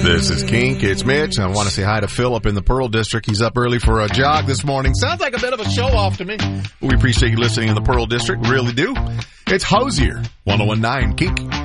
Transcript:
This is Kink. It's Mitch. I want to say hi to Philip in the Pearl District. He's up early for a jog this morning. Sounds like a bit of a show-off to me. We appreciate you listening in the Pearl District. Really do. It's Hosier, 101.9 Kink.